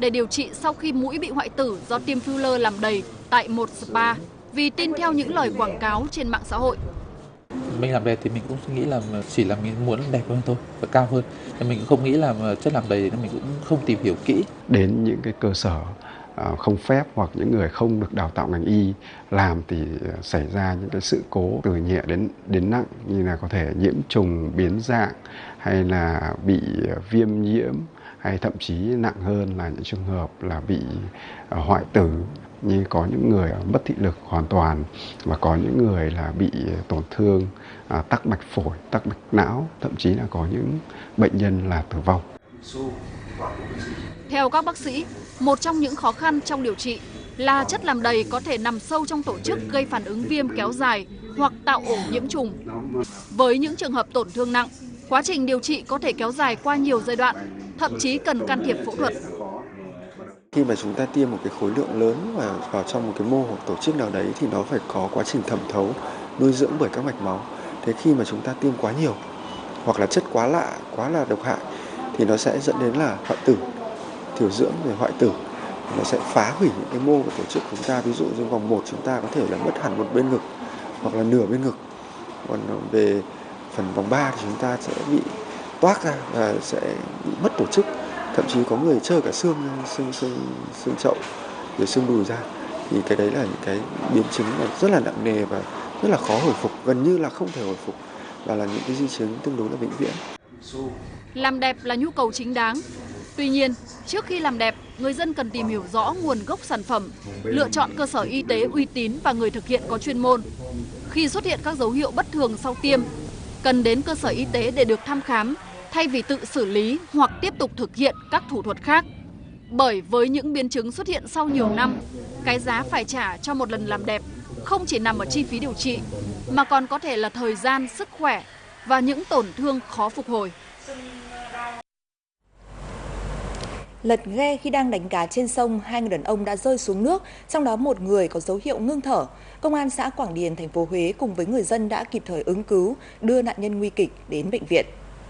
để điều trị sau khi mũi bị hoại tử do tiêm filler làm đầy tại một spa vì tin theo những lời quảng cáo trên mạng xã hội. Mình làm đẹp thì mình cũng nghĩ là chỉ là mình muốn đẹp hơn thôi và cao hơn. Nên mình cũng không nghĩ là chất làm đầy nên mình cũng không tìm hiểu kỹ. Đến những cái cơ sở không phép hoặc những người không được đào tạo ngành y làm thì xảy ra những cái sự cố từ nhẹ đến nặng, như là có thể nhiễm trùng, biến dạng hay là bị viêm nhiễm, hay thậm chí nặng hơn là những trường hợp là bị hoại tử, như có những người mất thị lực hoàn toàn và có những người là bị tổn thương tắc mạch phổi, tắc mạch não, thậm chí là có những bệnh nhân là tử vong. Theo các bác sĩ, một trong những khó khăn trong điều trị là chất làm đầy có thể nằm sâu trong tổ chức gây phản ứng viêm kéo dài hoặc tạo ổ nhiễm trùng. Với những trường hợp tổn thương nặng, quá trình điều trị có thể kéo dài qua nhiều giai đoạn, thậm chí cần can thiệp phẫu thuật. Khi mà chúng ta tiêm một cái khối lượng lớn vào trong một cái mô hoặc tổ chức nào đấy thì nó phải có quá trình thẩm thấu, nuôi dưỡng bởi các mạch máu. Thế khi mà chúng ta tiêm quá nhiều hoặc là chất quá lạ, quá là độc hại thì nó sẽ dẫn đến là hoại tử, thiểu dưỡng về hoại tử. Nó sẽ phá hủy những cái mô của tổ chức của chúng ta. Ví dụ như vòng 1 chúng ta có thể là mất hẳn một bên ngực hoặc là nửa bên ngực. Còn về phần vòng 3 thì chúng ta sẽ bị toác ra và sẽ bị mất tổ chức. Thậm chí có người trơ cả xương chậu rồi xương đùi ra. Thì cái đấy là những cái biến chứng rất là nặng nề và rất là khó hồi phục, gần như là không thể hồi phục, và là những cái di chứng tương đối là vĩnh viễn. Làm đẹp là nhu cầu chính đáng. Tuy nhiên, trước khi làm đẹp, người dân cần tìm hiểu rõ nguồn gốc sản phẩm, lựa chọn cơ sở y tế uy tín và người thực hiện có chuyên môn. Khi xuất hiện các dấu hiệu bất thường sau tiêm, cần đến cơ sở y tế để được thăm khám, thay vì tự xử lý hoặc tiếp tục thực hiện các thủ thuật khác. Bởi với những biến chứng xuất hiện sau nhiều năm, cái giá phải trả cho một lần làm đẹp không chỉ nằm ở chi phí điều trị, mà còn có thể là thời gian, sức khỏe và những tổn thương khó phục hồi. Lật ghe khi đang đánh cá trên sông, 2 người đàn ông đã rơi xuống nước, trong đó một người có dấu hiệu ngưng thở. Công an xã Quảng Điền, thành phố Huế cùng với người dân đã kịp thời ứng cứu, đưa nạn nhân nguy kịch đến bệnh viện.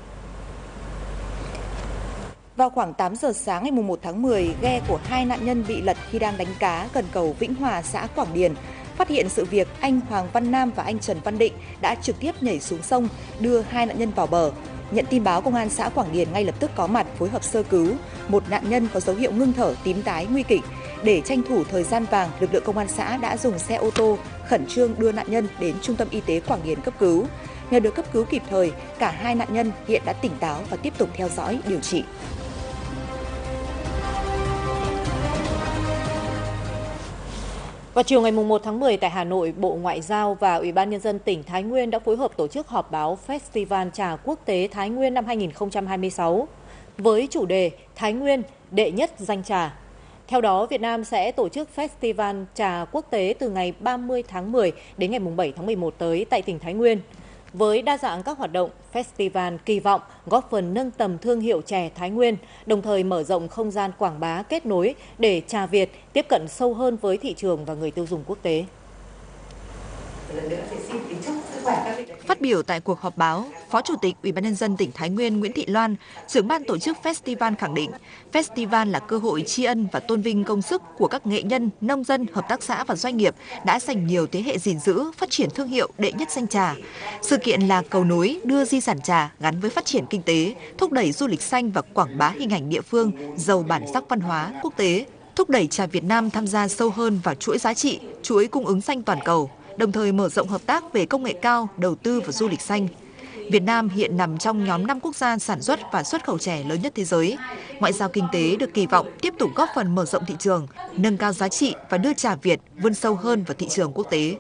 Vào khoảng 8 giờ sáng ngày 1 tháng 10, ghe của 2 nạn nhân bị lật khi đang đánh cá gần cầu Vĩnh Hòa, xã Quảng Điền. Phát hiện sự việc, anh Hoàng Văn Nam và anh Trần Văn Định đã trực tiếp nhảy xuống sông, đưa 2 nạn nhân vào bờ. Nhận tin báo, công an xã Quảng Điền ngay lập tức có mặt phối hợp sơ cứu. Một nạn nhân có dấu hiệu ngưng thở, tím tái, nguy kịch. Để tranh thủ thời gian vàng, lực lượng công an xã đã dùng xe ô tô khẩn trương đưa nạn nhân đến trung tâm y tế Quảng Điền cấp cứu. Nhờ được cấp cứu kịp thời, cả 2 nạn nhân hiện đã tỉnh táo và tiếp tục theo dõi điều trị. Vào chiều ngày 1 tháng 10 tại Hà Nội, Bộ Ngoại giao và Ủy ban Nhân dân tỉnh Thái Nguyên đã phối hợp tổ chức họp báo Festival Trà Quốc tế Thái Nguyên năm 2026 với chủ đề Thái Nguyên đệ nhất danh trà. Theo đó, Việt Nam sẽ tổ chức Festival Trà Quốc tế từ ngày 30 tháng 10 đến ngày 7 tháng 11 tới tại tỉnh Thái Nguyên. Với đa dạng các hoạt động, festival kỳ vọng góp phần nâng tầm thương hiệu chè Thái Nguyên, đồng thời mở rộng không gian quảng bá kết nối để trà Việt tiếp cận sâu hơn với thị trường và người tiêu dùng quốc tế. Phát biểu tại cuộc họp báo, Phó Chủ tịch Ủy ban Nhân dân tỉnh Thái Nguyên Nguyễn Thị Loan, trưởng ban tổ chức festival khẳng định, festival là cơ hội tri ân và tôn vinh công sức của các nghệ nhân, nông dân, hợp tác xã và doanh nghiệp đã dành nhiều thế hệ gìn giữ, phát triển thương hiệu đệ nhất danh trà. Sự kiện là cầu nối đưa di sản trà gắn với phát triển kinh tế, thúc đẩy du lịch xanh và quảng bá hình ảnh địa phương giàu bản sắc văn hóa quốc tế, thúc đẩy trà Việt Nam tham gia sâu hơn vào chuỗi giá trị, chuỗi cung ứng xanh toàn cầu, đồng thời mở rộng hợp tác về công nghệ cao, đầu tư và du lịch xanh. Việt Nam hiện nằm trong nhóm 5 quốc gia sản xuất và xuất khẩu chè lớn nhất thế giới. Ngoại giao kinh tế được kỳ vọng tiếp tục góp phần mở rộng thị trường, nâng cao giá trị và đưa trà Việt vươn sâu hơn vào thị trường quốc tế.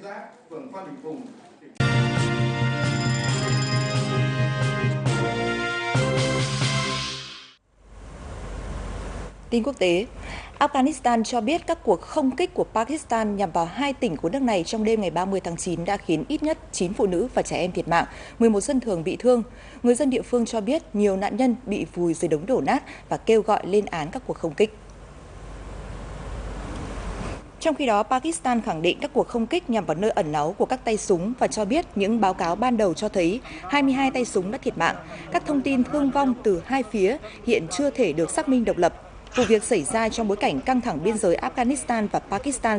Tin quốc tế, Afghanistan cho biết các cuộc không kích của Pakistan nhằm vào 2 tỉnh của nước này trong đêm ngày 30 tháng 9 đã khiến ít nhất 9 phụ nữ và trẻ em thiệt mạng, 11 dân thường bị thương. Người dân địa phương cho biết nhiều nạn nhân bị vùi dưới đống đổ nát và kêu gọi lên án các cuộc không kích. Trong khi đó, Pakistan khẳng định các cuộc không kích nhằm vào nơi ẩn náu của các tay súng và cho biết những báo cáo ban đầu cho thấy 22 tay súng đã thiệt mạng. Các thông tin thương vong từ hai phía hiện chưa thể được xác minh độc lập. Vụ việc xảy ra trong bối cảnh căng thẳng biên giới Afghanistan và Pakistan